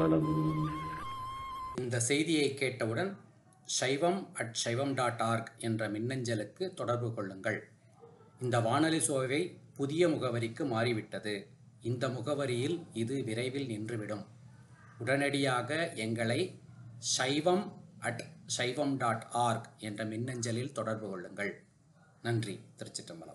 திருச்சிற்றம்பலம். இந்த செய்தியை கேட்டவுடன் saivam@saivam.org என்ற மின்னஞ்சலுக்கு தொடர்பு கொள்ளுங்கள். இந்த வானொலி சோவை புதிய முகவரிக்கு மாறிவிட்டது. இந்த முகவரியில் இது விரைவில் நின்றுவிடும். உடனடியாக எங்களை saivam@saivam.org என்ற மின்னஞ்சலில் தொடர்பு கொள்ளுங்கள். நன்றி. திருச்சிற்றம்பலம்.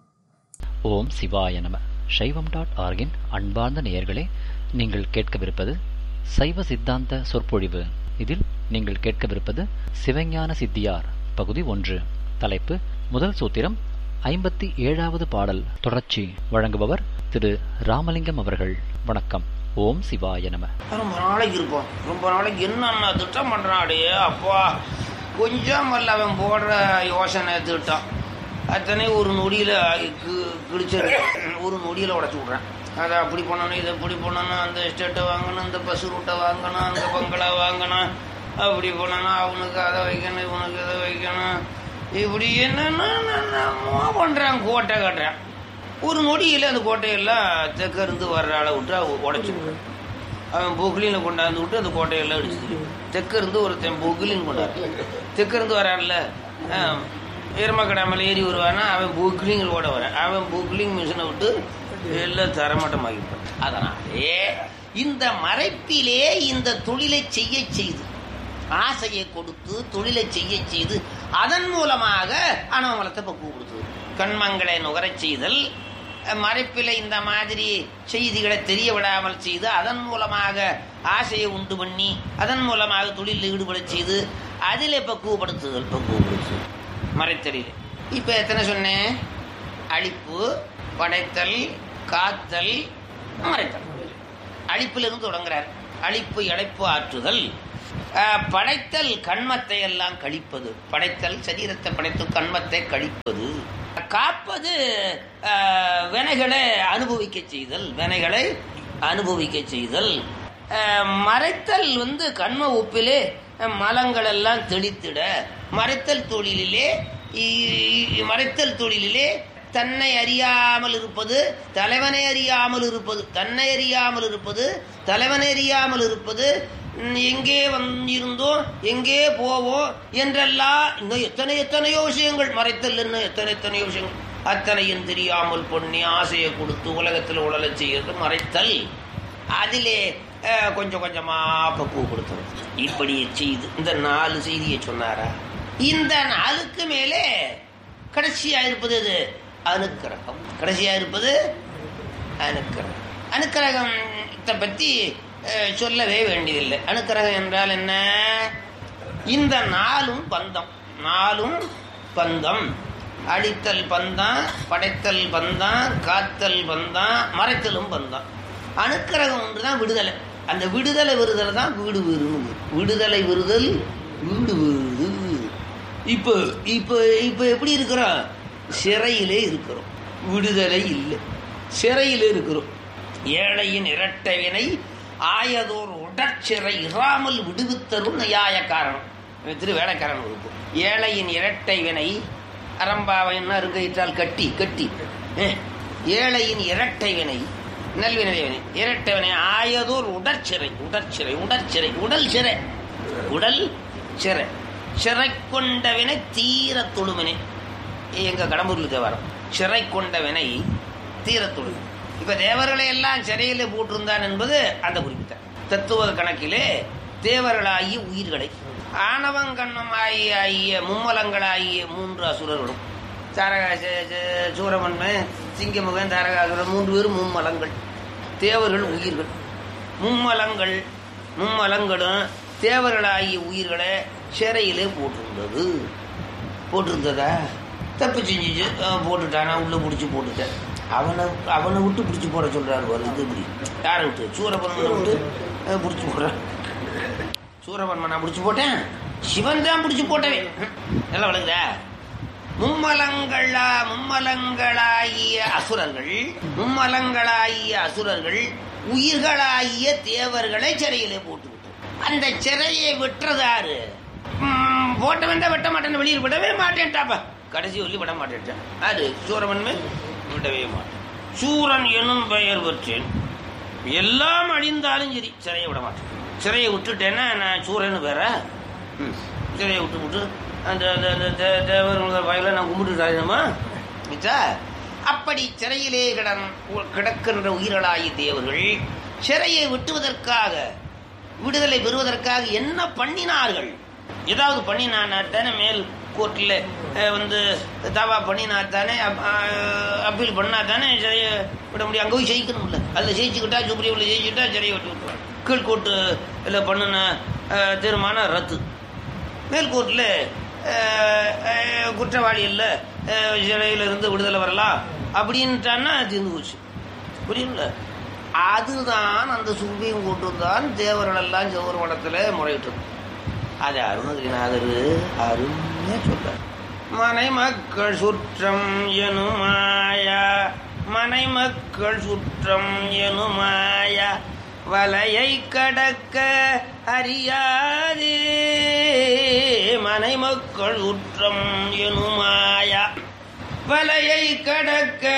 ஓம் சிவாய நம. சைவம்.org-இன் அன்பார்ந்த நேயர்களே, நீங்கள் கேட்கவிருப்பது சைவ சித்தாந்த சொற்பொழிவு. இதில் நீங்கள் கேட்கவிருப்பது சிவஞான சித்தியார் பகுதி 1. தலைப்பு முதல் சூத்திரம் 57வது பாடல் தொடர்ச்சி. வழங்குபவர் திரு ராமலிங்கம் அவர்கள். வணக்கம். ஓம் சிவாய நம. ரொம்ப நாளைக்கு இருப்போம். ரொம்ப நாளைக்கு என்னென்ன திட்டம் பண்றாடே அப்பா. கொஞ்சம் அல்ல அவன் போடுற யோசனை திட்டம் அத்தனை ஒரு நொடியில கிழிச்சிரு. ஒரு நொடியில உடச்சு விட்றேன். அதை அப்படி பண்ணணும், இதை இப்படி பண்ணணும், அந்த எஸ்டேட்டை வாங்கணும், இந்த பஸ் ரூட்டை வாங்கணும், அந்த பங்களா வாங்கணும், அப்படி பண்ணணும், அவனுக்கு அதை வைக்கணும், இவனுக்கு இதை வைக்கணும், இப்படி என்னென்ன பண்றான். கோட்டை கட்டுறான். ஒரு நொடியில் அந்த கோட்டையெல்லாம் தெற்க இருந்து வர்ற ஆளை விட்டு உடைச்சு விட்றான். அவன் பொக்லினை கொண்டாந்து விட்டு அந்த கோட்டையெல்லாம் அடிச்சு தெற்க இருந்து ஒருத்தன் பொக்லின் கொண்டாரு. தெற்க இருந்து வரான்ல, எருமக்கடாமல் ஏறி வருவானா, அவன் பொக்லிங்கில் ஓட வரான். அவன் பொக்லிங் மிஷினை விட்டு எல்லாம் தரமட்டமாகிப்பான். அதனாலே இந்த மறைப்பிலே இந்த தொழிலை செய்ய செய்து, ஆசையை கொடுத்து தொழிலை செய்ய செய்து, அதன் மூலமாக அனவமலத்தை பக்குவப்படுத்துவது, கண்மங்களை நுகரச் செய்தல், மறைப்பில இந்த மாதிரி செய்திகளை தெரிய விடாமல் செய்து, அதன் மூலமாக ஆசையை உண்டு பண்ணி, அதன் மூலமாக தொழிலில் ஈடுபட செய்து, அதில் பக்குவப்படுத்துதல். மறைத்தலில் இப்ப எத்தனை சொன்னேன்? அழிப்பு, படைத்தல், காத்தல், மறைத்தல். அழிப்பிலிருந்து தொடங்குறார். அழிப்பு இழைப்பு ஆற்றுதல். படைத்தல் கண்மத்தை எல்லாம் கழிப்பது. படைத்தல் சரீரத்தை படைத்து கண்மத்தை கழிப்பது. காப்பது வினைகளை அனுபவிக்க செய்தல். வினைகளை அனுபவிக்க செய்தல். மறைத்தல் கண்ம ஒப்பிலே மலங்கள் எல்லாம் தெளித்திட. மறைத்தல் தொழிலிலே தன்னை அறியாமல் இருப்பது, தலைவனை அறியாமல் இருப்பது, தன்னை அறியாமல் இருப்பது, தலைவனை அறியாமல் இருப்பது, எங்கே இருந்தோம், எங்கே போவோம் என்றெல்லாம் இன்னும் எத்தனையோ விஷயங்கள். மறைத்தல் என்ன எத்தனையோ விஷயங்கள். அத்தனையும் தெரியாமல் பொண்ணி ஆசையை கொடுத்து உலகத்தில் உடலை செய்யறது மறைத்தல். அதிலே கொஞ்சம் கொஞ்சமா பக்குவப்படுத்துறது. இப்படி செய்து இந்த 4 செய்தியை சொன்னாரா? இந்த 4க்கு மேலே கடைசியா இருப்பது எது? அனுக்கிரகம். கடைசியா இருப்பது அனுக்கிரகம். அனுக்கிரகத்தை பற்றி சொல்லவே வேண்டியதில்லை. அனுக்கிரகம் என்றால் என்ன? இந்த 4ம் பந்தம். 4ம் பந்தம். அழித்தல் பந்தம், படைத்தல் பந்தம், காத்தல் பந்தம், மறைத்தலும் பந்தம். அனுக்கிரகம் ஒன்றுதான் விடுதலை. அந்த விடுதலை விருதல் தான் வீடு வீடுன்னு. விடுதலை விருதல் வீடு வீடு. இப்போ இப்போ இப்போ எப்படி இருக்கிறோம்? சிறையிலே இருக்கிறோம். விடுதலை இல்லை, சிறையிலே இருக்கிறோம். ஏழையின் இரட்டைவினை ஆயதோர் உடற்சிறை இராமல் விடுவித்தரும் நியாய காரணம். திரு வேலைக்காரன் இருக்கும். ஏழையின் இரட்டை வினை அரம்பாவைன்னா இருக்கையிட்டால் கட்டி கட்டி. ஏழையின் இரட்டை வினை நல்வினை வினை இரட்டை வினை ஆயதோர் உடற்சிறை. உடற்சிறை உடற்சிறை உடல் சிறை. உடல் சிறை. சிறை கொண்டவினை தீர தொழுவினை. எங்க கடம்பூர்ல தேவாரம். சிறை கொண்டவினை தீர தொழுவினை. இப்ப தேவர்களை எல்லாம் சிறையிலே போட்டிருந்தான் என்பது அந்த குறிப்பிட்ட தத்துவ கணக்கிலே தேவர்களாகிய உயிர்களை ஆணவங்கண்ணமாகிய மும்மலங்களாகிய 3 அசுரர்களும் சூரமன்மன், சிங்கமுகன், தாரகாசுரன் 3 பேரும் மும்மலங்கள். தேவர்கள் உயிர்கள். மும்மலங்களும் தேவர்களாகிய உயிர்களை சிறையிலே போட்டிருந்ததா? தப்பு செஞ்சு போட்டுட்டானா? உள்ள பிடிச்சி போட்டுட்டேன். அவனை விட்டு பிடிச்சி போட சொல்றாரு. வருது இப்படி யாரை விட்டு? சூரபன்மனை விட்டு பிடிச்சி போடுறான். சூரபன்மனை பிடிச்சி போட்டேன், சிவன் தான் பிடிச்சி போட்டவே. நல்லா வளர்க்குதா? மும்மலங்களாகிய அசுரர்கள் உயிர்களாகிய தேவர்களை சிறையிலே போட்டு விட்டு, அந்த சிறையை விட்டுறதாரு? போட்டவன் தான் வெட்ட மாட்டேன், வெளியில் விடவே மாட்டேன்ட்டாப்பா. கடைசி சொல்லி விட மாட்டேன். அது சூரமன்மை விடவே மாட்டேன். சூரன் எனும் பெயர் பெற்றேன் எல்லாம் அழிந்தாலும் சரி சிறையை விட மாட்டேன். சிறையை விட்டுட்டேன்னா நான் சூரன்னு வேற. சிறையை விட்டு அந்த தேவர் வாயில நான் கும்பிட்டுட்டாருமா மிச்சா. அப்படி சிறையிலே கிடக்கின்ற உயிர்களாகி தேவர்கள் சிறையை விட்டுவதற்காக, விடுதலை பெறுவதற்காக என்ன பண்ணினார்கள்? ஏதாவது பண்ணினாத்தானே மேல் கோர்ட்டில் தாவா பண்ணினாத்தானே, அப்பீல் பண்ணாத்தானே சிறையை விட முடியும். அங்கே போய் ஜெயிக்கணும்ல. அதில் ஜெயிச்சுக்கிட்டா, சுப்ரீமில் ஜெயிச்சுக்கிட்டா சிறையை விட்டு விட்டுருவாங்க. கீழ்கோர்ட்டில் பண்ணின தீர்மானம் ரத்து. மேல்கோர்ட்டில் குற்றவாளி இல்லை, சிறையிலிருந்து விடுதலை வரலாம் அப்படின்ட்டான்னா தீர்ந்து போச்சு. புரியுங்கள? அதுதான் அந்த சுப்ரீம் கோர்ட்டு தான் தேவர்களெல்லாம் சிவரு மடத்தில் முறையிட்டது. அது அருணகிரிநாதர் அருமையா சொல்றார். மனை மக்கள் சுற்றம் எனுமாயா, மனை மக்கள் சுற்றம் எனுமாயா, வலையை கடக்க அறியாதே. மனை மக்கள் சுற்றம் எனுமாயா, வலையை கடக்க